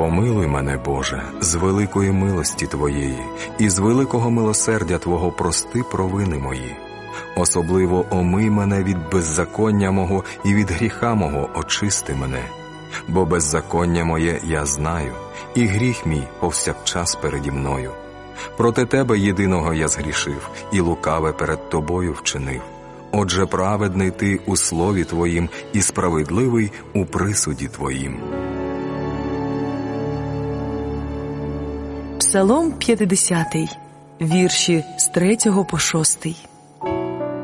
Помилуй мене, Боже, з великої милості Твоєї, і з великого милосердя Твого прости провини мої. Особливо омий мене від беззаконня мого і від гріха мого очисти мене. Бо беззаконня моє я знаю, і гріх мій повсякчас переді мною. Проти Тебе єдиного я згрішив, і лукаве перед Тобою вчинив. Отже, праведний Ти у слові Твоїм, і справедливий у присуді Твоїм. Псалом 50, вірші з 3 по 6.